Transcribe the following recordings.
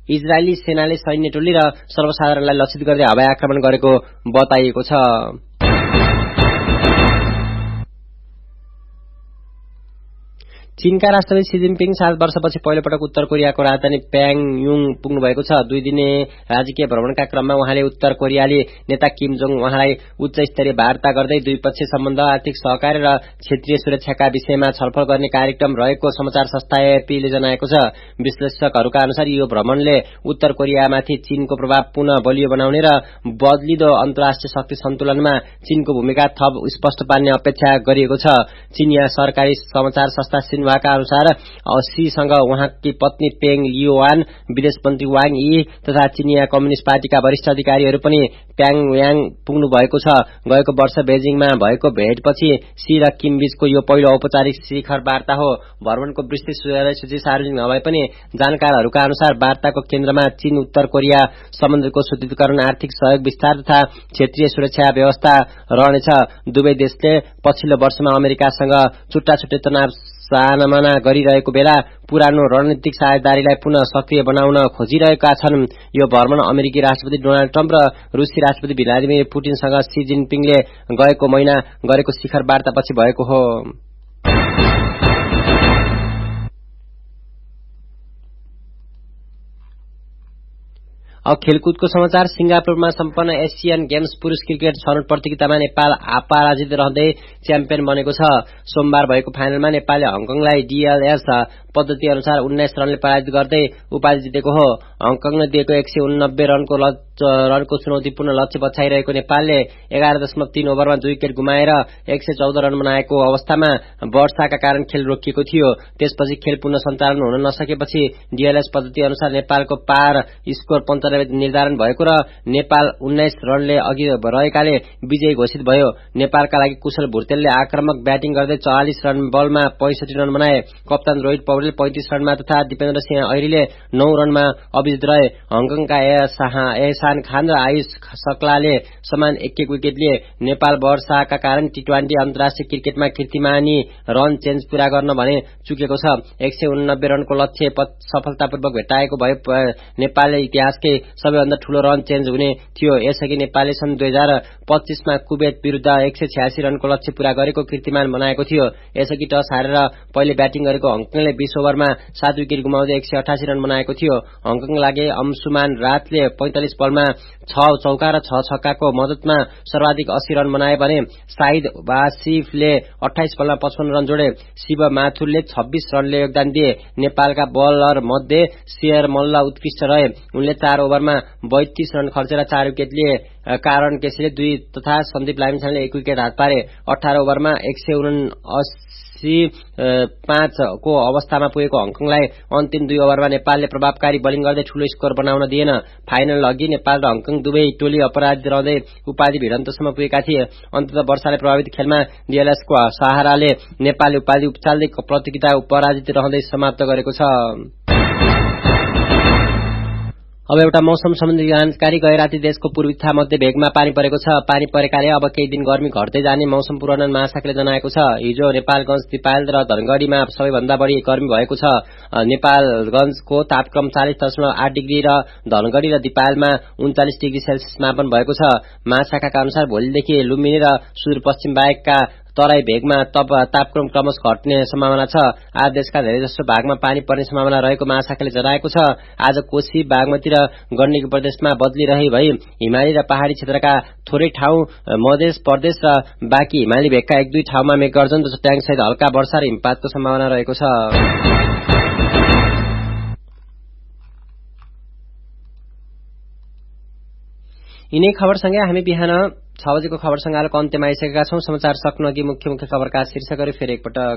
इजरायली सेनाले सैन्य टोली र सर्वसाधारणलाई लक्षित गर्दै हवाई आक्रमण गरेको बताइएको छ। चीनका राष्ट्रपति सी जिनपिङ 7 वर्षपछि पहिलोपटक उत्तर कोरियाको राजधानी प्योङयाङ पुग्नु भएको छ। 2 दिने राजकीय भ्रमणका क्रममा उहाँले उत्तर कोरियाली नेता किम जोङ उहाँलाई उच्च स्तरीय वार्ता गर्दै द्विपक्षीय सम्बन्ध, आर्थिक सहकार्य र क्षेत्रीय सुरक्षाका विषयमा छलफल गर्ने कार्यक्रम रहेको समाचार संस्था एएफपीले जनाएको छ। विश्लेषकहरूका अनुसार यो भ्रमणले उत्तर कोरियामाथि चीनको प्रभाव पुनः बलियो बनाउने र बदलिदो अन्तर्राष्ट्रिय शक्ति सन्तुलनमा चीनको भूमिका थप स्पष्ट पार्ने अपेक्षा गरिएको छ। चीनिया सरकारी समाचार संस्था सिन्हुआका अनुसार शीसँग उहाँकी पत्नी पेङ लियुआन, विदेश मन्त्री वाङ यी तथा चीनिया कम्युनिस्ट पार्टीका वरिष्ठ अधिकारीहरू पनि प्योङयाङ पुग्नु भएको छ। गएको वर्ष बेजिङमा भएको भेटपछि शी र किम बीचको यो पहिलो औपचारिक शिखर वार्ता हो। भ्रमणको विस्तृत सूची सार्वजनिक नभए पनि जानकारहरूका अनुसार वार्ताको केन्द्रमा चीन उत्तर कोरिया सम्बन्धको सुदृढीकरण, आर्थिक सहयोग विस्तार तथा क्षेत्रीय सुरक्षा व्यवस्था रहनेछ। दुवै देशले पछिल्लो वर्षमा अमेरिकासँग छुट्टा छुट्टै तनाव सामना गरिरहेको बेला पुरानो रणनीतिक साझेदारीलाई पुनः सक्रिय बनाउन खोजिरहेका छन्। यो भ्रमण अमेरिकी राष्ट्रपति डोनाल्ड ट्रम्प र रुसी राष्ट्रपति भ्लादिमिर पुटिनसँग सी जिनपिङले गएको महिना गरेको शिखर वार्तापछि भएको हो। अब खेलकुदको समाचार। सिंगापुरमा सम्पन्न एशियन गेम्स पुरुष क्रिकेट छनौट प्रतियोगितामा नेपाल अपराजित रहँदै च्याम्पियन बनेको छ। सोमबार भएको फाइनलमा नेपालले हङकङलाई डीएलएस पद्धति अनुसार 19 रनले पराजित गर्दै उपाधि जितेको हो। हङकङले दिएको 189 रनको चुनौतीपूर्ण लक्ष्य पछ्याइरहेको नेपालले 11.3 ओभरमा 2 विकेट गुमाएर 114 रन बनाएको अवस्थामा वर्षाका कारण खेल रोकिएको थियो। त्यसपछि खेल पुनः सञ्चालन हुन नसकेपछि डीएलएस पद्धति अनुसार नेपालको पार स्कोर 95 निर्धारण भएको र नेपाल 19 रनले अघि रहेकाले विजयी घोषित भयो। नेपालका लागि कुशल भुर्तेलले आक्रामक ब्याटिङ गर्दै 44 रन बलमा 65 रन बनाए। कप्तान रोहित पौडेल 35 रनमा तथा दिपेन्द्र सिंह ऐरीले 9 रनमा अविजित रहे। हङकङका एहसान खान र आयुष सक्लाले समान 1-1 विकेट लिए। नेपाल वर्षाका कारण टी20 अन्तर्राष्ट्रिय क्रिकेटमा कीर्तिमानी रन चेन्ज पूरा गर्न भने चुकेको छ। 189 रनको लक्ष्य सफलतापूर्वक भेटाएको भए नेपालले इतिहासकै सबैभन्दा ठूलो रन चेन्ज हुने थियो। यसअघि नेपालले सन् 2025 मा कुवेत विरुद्ध 186 रनको लक्ष्य पूरा गरेको कीर्तिमान बनाएको थियो। यसअघि टस हारेर पहिले ब्याटिङ गरेको हङकङले 20 ओभरमा 7 विकेट गुमाउँदै 188 रन बनाएको थियो। हङकङ लागि अंशुमान रातले 45 बलमा 6 चौका र 6 छक्काको मद्दतमा सर्वाधिक 80 रन बनाए भने साइद वासिफले 28 बलमा 55 रन जोडे। शिव माथुरले 26 रनले योगदान दिए। नेपालका बलर मध्ये शेयर मल्ल उत्कृष्ट रहे। उनले 4 ओभरमा 32 रन खर्चेर 4 विकेट लिए। कारण केसीले 2 तथा सन्दीप लामिछानेले 1 विकेट हात पारे। 18 ओभरमा 179.5 को अवस्थामा पुगेको हङकङलाई अन्तिम 2 ओभरमा नेपालले प्रभावकारी बोलिङ गर्दै ठूलो स्कोर बनाउन दिएन। फाइनल अघि नेपाल र हङकङ दुवै टोली अपराजित रहँदै उपाधि भिडन्तसम्म पुगेका थिए। अन्ततः वर्षाले प्रभावित खेलमा डीएलएसको सहाराले नेपालले उपाधि उचाल्दै प्रतियोगिता अपराजित रहँदै समाप्त गरेको छ। अब एउटा मौसम सम्बन्धी जानकारी। गए राति देशको पूर्वी तथा मध्य भेगमा पानी परेको छ। पानी परेकाले अब केही दिन गर्मी घट्दै जाने मौसम पूर्वानुमान महाशाखाले जनाएको छ। हिजो नेपालगञ्ज, दिपायल र धनगढ़ीमा सबैभन्दा बढी गर्मी भएको छ। नेपालगञ्जको तापक्रम 40.8 डिग्री र धनगढ़ी र दिपायलमा 39 डिग्री सेल्सियस मापन भएको छ। महाशाखाका अनुसार भोलिदेखि लुम्बिनी र सुदूरपश्चिम बाहेकका तराई भेगमा तापक्रम क्रमशः घट्ने सम्भावना छ। आज देशका धेरैजसो भागमा पानी पर्ने सम्भावना रहेको महाशाखाले जनाएको छ। आज कोशी, बागमती र गण्डकी प्रदेशमा बदली रही भई हिमाली र पहाड़ी क्षेत्रका थोरै ठाउँ, मध्य प्रदेश र बाँकी हिमाली भेगका 1-2 ठाउँमा मेघगर्जन र चट्याङसहित हल्का वर्षा र हिमपातको सम्भावना रहेको छ। यिनै खबरसँगै हामी बिहान 6 बजेको खबर संगालोको अन्त्यमा आइसकेका छौं। समाचार सक्नु अघि मुख्य खबरका शीर्षकहरू फेरि एकपटक।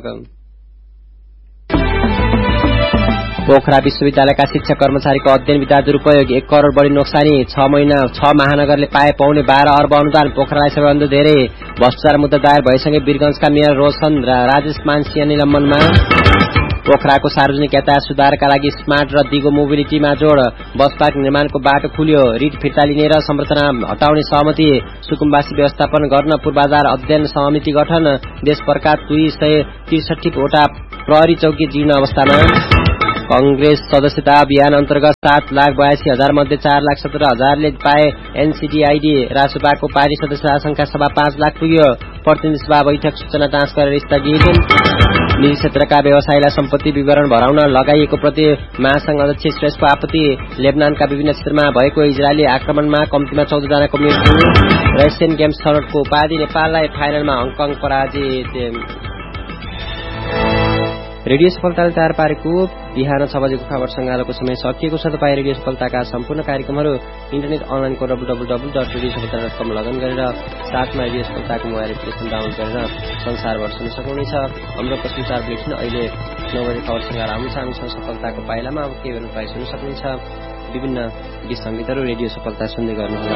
पोखरा विश्वविद्यालयका शिक्षक कर्मचारीको अध्ययन विधा दुरूपयोग, 1 करोड़ बढी नोक्सानी, 6 महानगरले पाए पाउने 12 अर्ब अनुदान, पोखरालाई सबैभन्दा धेरै। भ्रष्टाचार मुद्दा दायर भएसँगै वीरगंजका मेयर रोशन राजेश मानसिंह निलम्बनमा। पोखराको सार्वजनिक यातायात सुधारका लागि स्मार्ट र दिगो मोबिलिटीमा जोड, बस पार्क निर्माणको बाटो खुल्यो, रिट फिर्ता लिने र संरचना हटाउने सहमति, सुकुम्बासी व्यवस्थापन गर्न पूर्वाधार अध्ययन समिति गठन, देशभरका 263 वटा प्रहरी चौकी जीर्ण अवस्थामा। कंग्रेस सदस्यता अभियान अन्तर्गत 7,82,000 मध्ये 4,17,000ले पाए। एनसीडीआईडी रासुपाको पार्टी सदस्यता संख्या सभा 5 लाख पुग्यो। प्रतिनिधि सभा बैठक सूचना जाँच गरेर स्थगित। निजी क्षेत्रका व्यवसायीलाई सम्पत्ति विवरण भराउन लगाइएको प्रति महासंघ अध्यक्ष श्रेष्ठको आपत्ति। लेबनानका विभिन्न क्षेत्रमा भएको इजरायली आक्रमणमा कम्तीमा 14 जनाको मृत्यु। र एसियन गेम्स छनौटको उपाधि नेपाललाई फाइनलमा हङकङ पराजित। रेडियो सफलताले तयार पारेको बिहान 6 बजेको खबर संगालोको समय सकिएको छ। तपाईँ रेडियो सफलताका सम्पूर्ण कार्यक्रमहरू इन्टरनेट अनलाइनको www.radiosafalta.com लगइन गरेर साथमा रेडियो सफलताको मोबाइल एप्लिकेसन डाउनलोड गरेर संसारभर सुन्न सक्नुहुनेछ। हाम्रो संचार बुलेटिन अहिले 9 बजे खबर संगार आउँछ। हामीसँग सफलताको पाइलामा अब के गर्नु पाइ सुन्न सक्नुहुन्छ। विभिन्न गीत संगीतहरू रेडियो सफलता सुन्दै गर्नुहोला।